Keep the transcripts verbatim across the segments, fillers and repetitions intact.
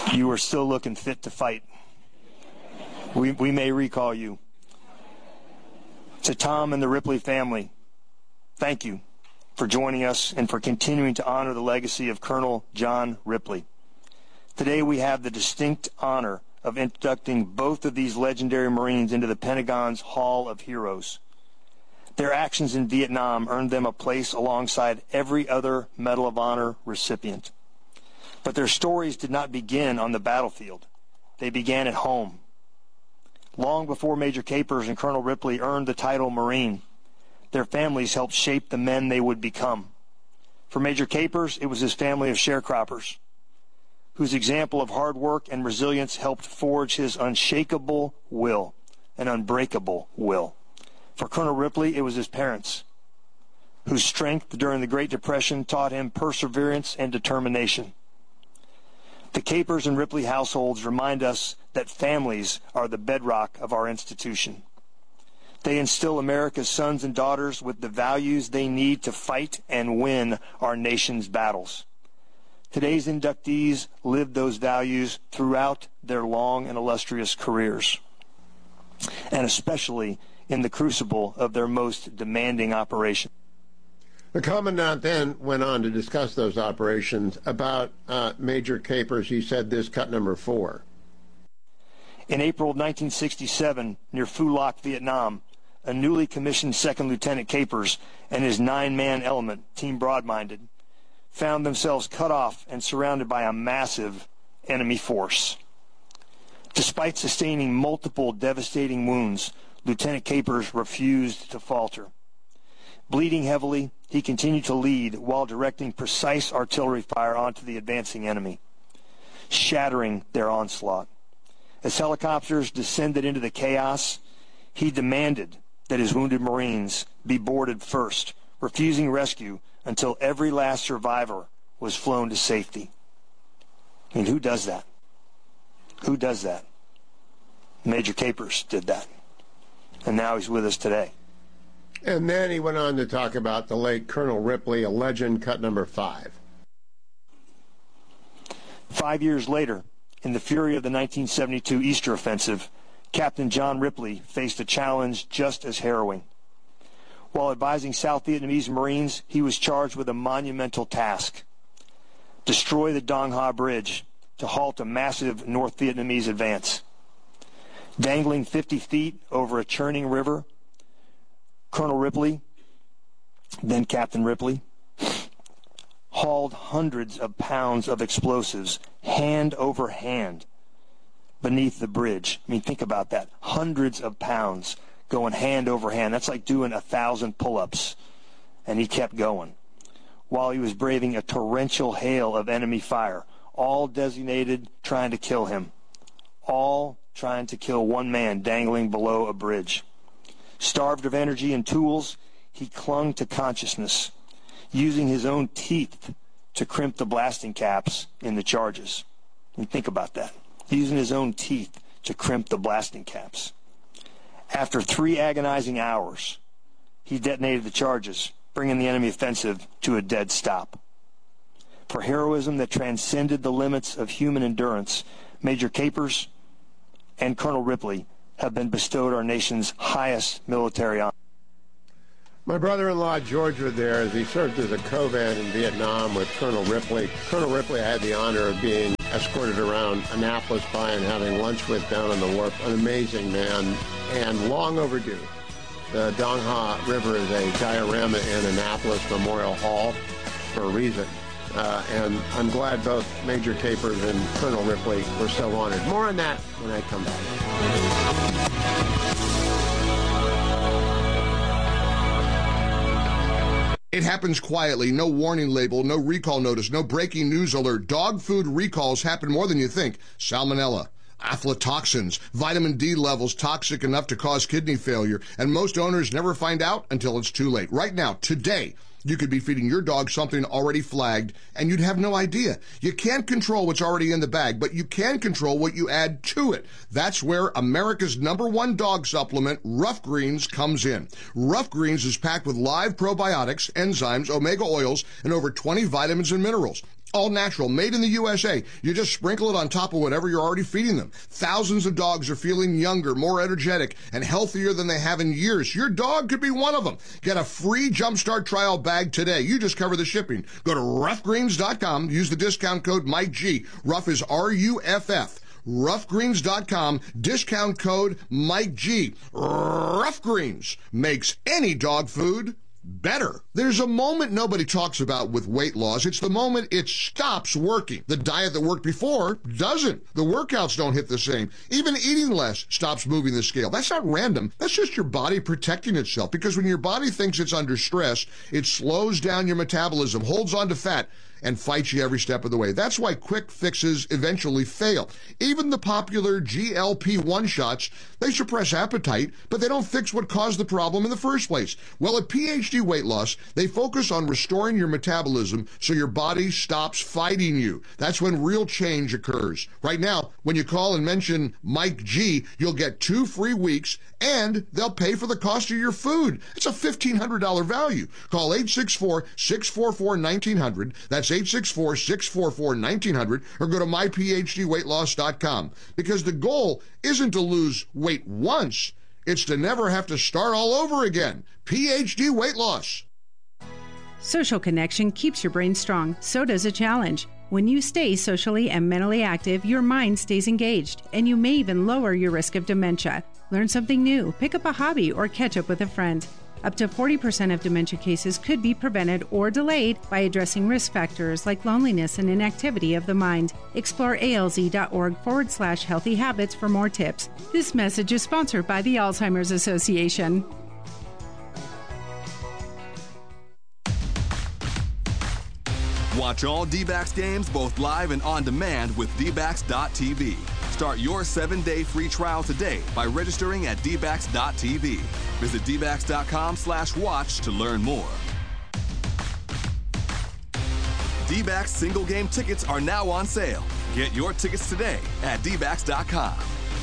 You are still looking fit to fight. We, we may recall you. To Tom and the Ripley family, thank you for joining us and for continuing to honor the legacy of Colonel John Ripley. Today we have the distinct honor of inducting both of these legendary Marines into the Pentagon's Hall of Heroes. Their actions in Vietnam earned them a place alongside every other Medal of Honor recipient. But their stories did not begin on the battlefield. They began at home. Long before Major Capers and Colonel Ripley earned the title Marine, their families helped shape the men they would become. For Major Capers, it was his family of sharecroppers, whose example of hard work and resilience helped forge his unshakable will, an unbreakable will. For Colonel Ripley, it was his parents, whose strength during the Great Depression taught him perseverance and determination. The Capers and Ripley households remind us that families are the bedrock of our institution. They instill America's sons and daughters with the values they need to fight and win our nation's battles. Today's inductees lived those values throughout their long and illustrious careers, and especially in the crucible of their most demanding operation. The Commandant then went on to discuss those operations. About uh, Major Capers, he said this, cut number four. In April of nineteen sixty-seven, near Phu Loc, Vietnam, a newly commissioned Second Lieutenant Capers and his nine-man element, Team Broad-Minded, found themselves cut off and surrounded by a massive enemy force. Despite sustaining multiple devastating wounds, Lieutenant Capers refused to falter. Bleeding heavily, he continued to lead while directing precise artillery fire onto the advancing enemy, shattering their onslaught. As helicopters descended into the chaos, he demanded that his wounded Marines be boarded first, refusing rescue until every last survivor was flown to safety. I mean, who does that? Who does that? Major Capers did that. And now he's with us today. And then he went on to talk about the late Colonel Ripley, a legend, cut number five. Five years later, in the fury of the nineteen seventy-two Easter Offensive, Captain John Ripley faced a challenge just as harrowing. While advising South Vietnamese Marines, he was charged with a monumental task: destroy the Dong Ha Bridge to halt a massive North Vietnamese advance. Dangling fifty feet over a churning river, Colonel Ripley, then Captain Ripley, hauled hundreds of pounds of explosives hand over hand beneath the bridge. I mean, think about that. Hundreds of pounds going hand over hand. That's like doing a thousand pull-ups. And he kept going while he was braving a torrential hail of enemy fire, all designated trying to kill him, all trying to kill one man dangling below a bridge. Starved of energy and tools, he clung to consciousness, using his own teeth to crimp the blasting caps in the charges. And think about that. Using his own teeth to crimp the blasting caps. After three agonizing hours, he detonated the charges, bringing the enemy offensive to a dead stop. For heroism that transcended the limits of human endurance, Major Capers and Colonel Ripley have been bestowed our nation's highest military honor. My brother-in-law George was there as he served as a co-van in Vietnam with Colonel Ripley. Colonel Ripley I had the honor of being escorted around Annapolis by and having lunch with down on the wharf. An amazing man and long overdue. The Dong Ha River is a diorama in Annapolis Memorial Hall for a reason. Uh, and I'm glad both Major Capers and Colonel Ripley were so honored. More on that when I come back. It happens quietly, no warning label, no recall notice, no breaking news alert. Dog food recalls happen more than you think. Salmonella, aflatoxins, vitamin D levels toxic enough to cause kidney failure, and most owners never find out until it's too late. Right now, today, you could be feeding your dog something already flagged, and you'd have no idea. You can't control what's already in the bag, but you can control what you add to it. That's where America's number one dog supplement, Rough Greens, comes in. Rough Greens is packed with live probiotics, enzymes, omega oils, and over twenty vitamins and minerals. All natural, made in the U S A. You just sprinkle it on top of whatever you're already feeding them. Thousands of dogs are feeling younger, more energetic, and healthier than they have in years. Your dog could be one of them. Get a free Jumpstart trial bag today. You just cover the shipping. Go to rough greens dot com. Use the discount code Mike G. Rough is R U F F. rough greens dot com, discount code Mike G. Rough Greens makes any dog food better. There's a moment nobody talks about with weight loss. It's the moment it stops working. The diet that worked before doesn't. The workouts don't hit the same. Even eating less stops moving the scale. That's not random. That's just your body protecting itself, because when your body thinks it's under stress, it slows down your metabolism, holds on to fat, and fights you every step of the way. That's why quick fixes eventually fail. Even the popular G L P one shots, they suppress appetite, but they don't fix what caused the problem in the first place. Well, at P H D Weight Loss, they focus on restoring your metabolism so your body stops fighting you. That's when real change occurs. Right now, when you call and mention Mike G, you'll get two free weeks, and they'll pay for the cost of your food. It's a fifteen hundred dollars value. Call eight six four, six four four, one nine zero zero. That's eight six four, six four four, one nine zero zero, or go to my p h d weight loss dot com. Because the goal isn't to lose weight once, it's to never have to start all over again. P H D Weight Loss. Social connection keeps your brain strong. So does a challenge. When you stay socially and mentally active, your mind stays engaged, and you may even lower your risk of dementia. Learn something new, pick up a hobby, or catch up with a friend. Up to forty percent of dementia cases could be prevented or delayed by addressing risk factors like loneliness and inactivity of the mind. Explore alz.org forward slash healthy habits for more tips. This message is sponsored by the Alzheimer's Association. Watch all D-backs games both live and on demand with D backs dot T V. Start your seven-day free trial today by registering at D backs dot T V. Visit D backs dot com slash watch to learn more. D-backs single game tickets are now on sale. Get your tickets today at D backs dot com.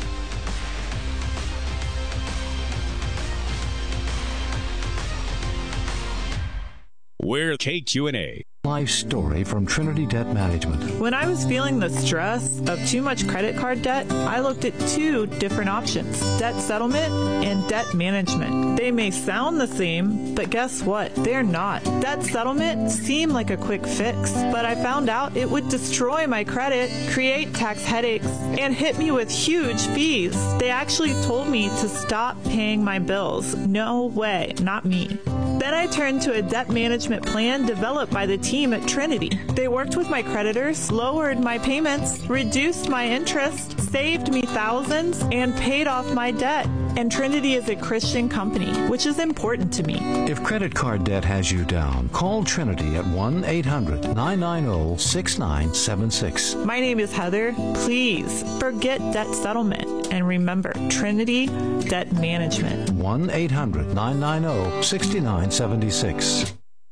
We're K Q and A. Life story from Trinity Debt Management. When I was feeling the stress of too much credit card debt, I looked at two different options: debt settlement and debt management. They may sound the same, but guess what? They're not. Debt settlement seemed like a quick fix, but I found out it would destroy my credit, create tax headaches, and hit me with huge fees. They actually told me to stop paying my bills. No way, not me. Then I turned to a debt management plan developed by the team at Trinity. They worked with my creditors, lowered my payments, reduced my interest, saved me thousands, and paid off my debt. And Trinity is a Christian company, which is important to me. If credit card debt has you down, call Trinity at one eight hundred, nine nine zero, six nine seven six. My name is Heather. Please forget debt settlement and remember Trinity Debt Management. one eight hundred, nine nine zero, six nine seven six.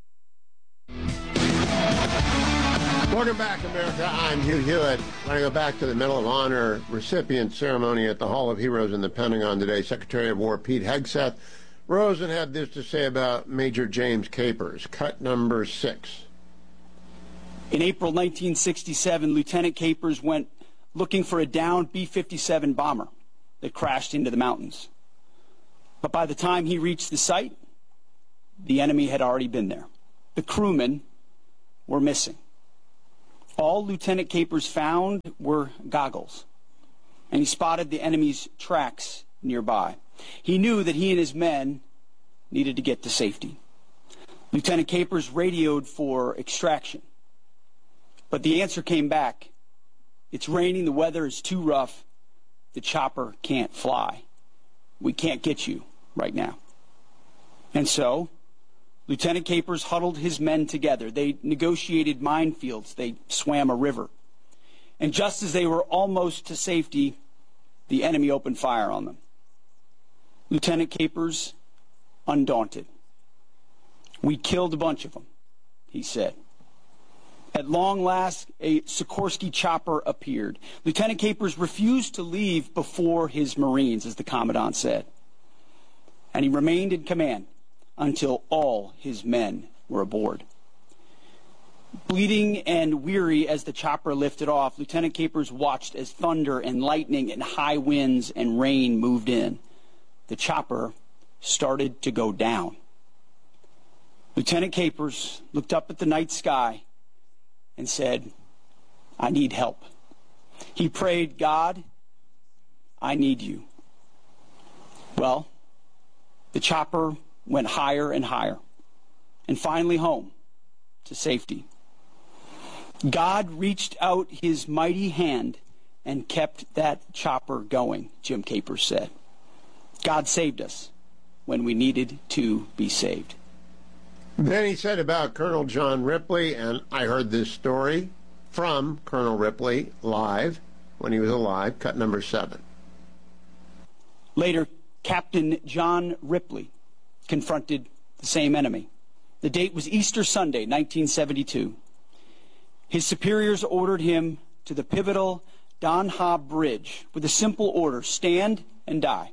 Welcome back, America. I'm Hugh Hewitt. I want to go back to the Medal of Honor recipient ceremony at the Hall of Heroes in the Pentagon today. Secretary of War Pete Hegseth Rosen had this to say about Major James Capers. Cut number six. In April nineteen sixty-seven, Lieutenant Capers went looking for a downed B fifty-seven bomber that crashed into the mountains. But by the time he reached the site, the enemy had already been there. The crewmen were missing. All Lieutenant Capers found were goggles, and he spotted the enemy's tracks nearby. He knew that he and his men needed to get to safety. Lieutenant Capers radioed for extraction, but the answer came back: it's raining, the weather is too rough, the chopper can't fly. We can't get you right now. And so Lieutenant Capers huddled his men together. They negotiated minefields. They swam a river. And just as they were almost to safety, the enemy opened fire on them. Lieutenant Capers, undaunted. "We killed a bunch of them," he said. At long last, a Sikorsky chopper appeared. Lieutenant Capers refused to leave before his Marines, as the Commandant said. And he remained in command until all his men were aboard. Bleeding and weary as the chopper lifted off, Lieutenant Capers watched as thunder and lightning and high winds and rain moved in. The chopper started to go down. Lieutenant Capers looked up at the night sky and said, "I need help." He prayed, "God, I need you." Well, the chopper went higher and higher, and finally home to safety. God reached out his mighty hand and kept that chopper going, Jim Capers said. God saved us when we needed to be saved. Then he said about Colonel John Ripley, and I heard this story from Colonel Ripley live when he was alive, cut number seven. Later, Captain John Ripley confronted the same enemy. The date was Easter Sunday, nineteen seventy-two. His superiors ordered him to the pivotal Don Hobb Bridge with a simple order: stand and die.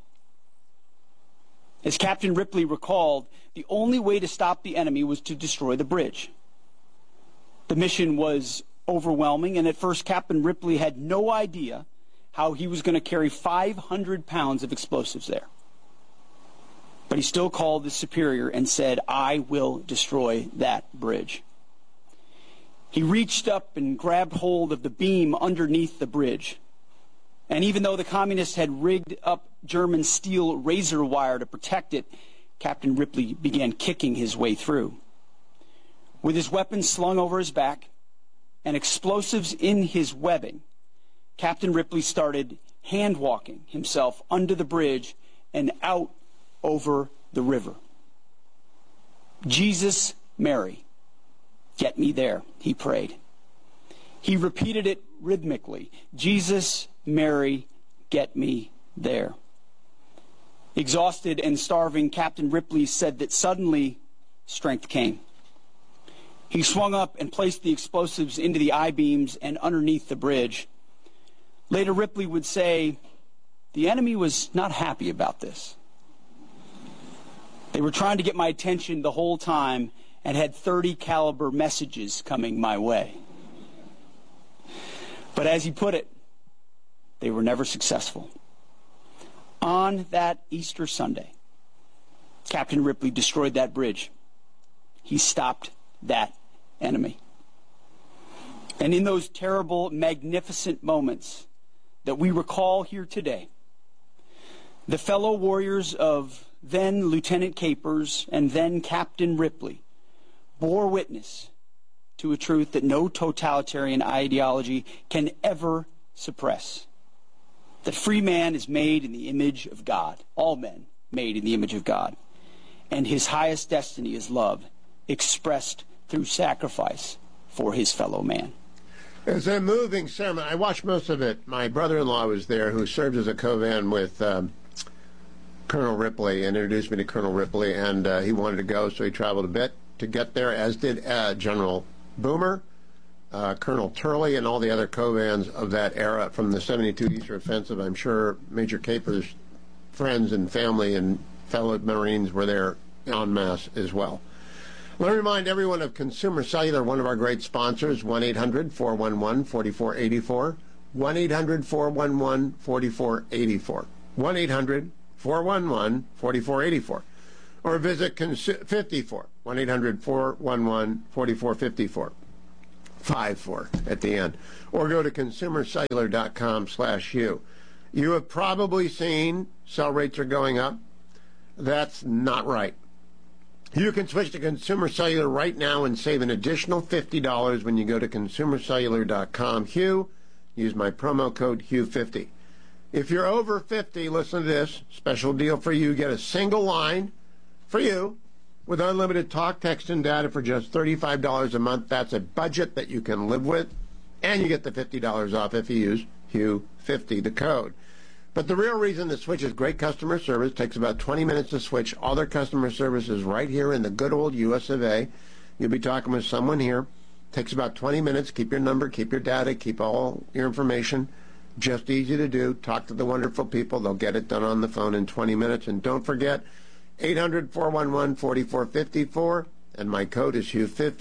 As Captain Ripley recalled, the only way to stop the enemy was to destroy the bridge. The mission was overwhelming, and at first Captain Ripley had no idea how he was going to carry five hundred pounds of explosives there. But he still called his superior and said, "I will destroy that bridge." He reached up and grabbed hold of the beam underneath the bridge. And even though the communists had rigged up German steel razor wire to protect it, Captain Ripley began kicking his way through. With his weapon slung over his back and explosives in his webbing, Captain Ripley started hand-walking himself under the bridge and out over the river. "Jesus, Mary, get me there," he prayed. He repeated it rhythmically. "Jesus, Mary, get me there." Exhausted and starving, Captain Ripley said that suddenly strength came. He swung up and placed the explosives into the I-beams and underneath the bridge. Later, Ripley would say, "The enemy was not happy about this. They were trying to get my attention the whole time and had thirty caliber messages coming my way." But as he put it, they were never successful. On that Easter Sunday, Captain Ripley destroyed that bridge. He stopped that enemy. And in those terrible, magnificent moments that we recall here today, the fellow warriors of then Lieutenant Capers and then Captain Ripley bore witness to a truth that no totalitarian ideology can ever suppress: that free man is made in the image of God, all men made in the image of God, and his highest destiny is love, expressed through sacrifice for his fellow man. It's a moving sermon. I watched most of it. My brother-in-law was there, who served as a co-van with um, Colonel Ripley, and introduced me to Colonel Ripley, and uh, he wanted to go, so he traveled a bit to get there, as did uh, General Boomer, uh, Colonel Turley, and all the other co-vans of that era from the seventy-two Easter Offensive. I'm sure Major Capers' friends and family and fellow Marines were there en masse as well. Let me remind everyone of Consumer Cellular, one of our great sponsors, one eight hundred, four one one, four four eight four, one eight hundred, four one one, four four eight four, one eight hundred, four one one, four four eight four, or visit fifty-four, one eight hundred, four one one, four four five four, five four at the end, or go to consumer cellular dot com slash you. You have probably seen cell rates are going up. That's not right. You can switch to Consumer Cellular right now and save an additional fifty dollars when you go to consumer cellular dot com. Hugh, use my promo code Hugh fifty. If you're over fifty, listen to this. Special deal for you. Get a single line for you with unlimited talk, text, and data for just thirty-five dollars a month. That's a budget that you can live with. And you get the fifty dollars off if you use Hugh fifty, the code. But the real reason to switch is great customer service. Takes about twenty minutes to switch. All their customer service is right here in the good old U S of A. You'll be talking with someone here. Takes about twenty minutes. Keep your number, keep your data, keep all your information. Just easy to do. Talk to the wonderful people. They'll get it done on the phone in twenty minutes. And don't forget, eight hundred, four one one, four four five four. And my code is Hugh fifty.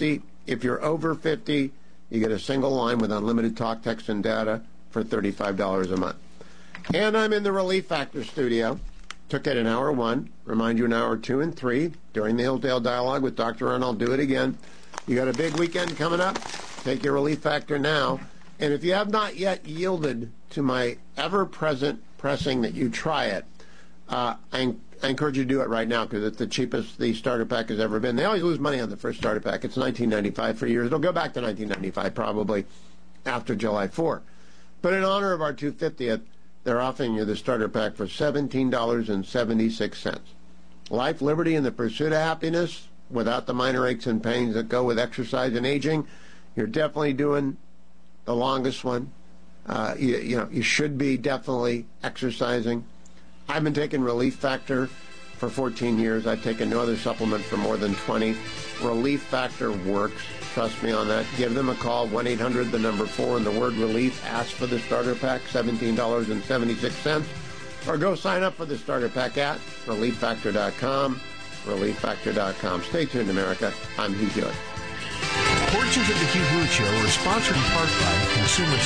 If you're over fifty, you get a single line with unlimited talk, text, and data for thirty-five dollars a month. And I'm in the Relief Factor studio. Took it in hour one. Remind you in hour two and three during the Hillsdale Dialogue with Doctor Ern. I'll do it again. You got a big weekend coming up. Take your Relief Factor now. And if you have not yet yielded to my ever-present pressing that you try it, uh, I, I encourage you to do it right now because it's the cheapest the starter pack has ever been. They always lose money on the first starter pack. It's nineteen ninety-five for years. It'll go back to nineteen ninety-five probably after July fourth. But in honor of our two hundred fiftieth, they're offering you the starter pack for seventeen dollars and seventy-six cents. Life, liberty, and the pursuit of happiness without the minor aches and pains that go with exercise and aging. You're definitely doing the longest one. Uh, you, you know, you should be definitely exercising. I've been taking Relief Factor for fourteen years. I've taken no other supplement for more than twenty. Relief Factor works. Trust me on that. Give them a call, one eight hundred, the number four, and the word relief. Ask for the starter pack, seventeen dollars and seventy-six cents. Or go sign up for the starter pack at relief factor dot com, relief factor dot com. Stay tuned, America. I'm Hugh Hewitt. Portions of the Hugh Hewitt Show are sponsored in part by Consumer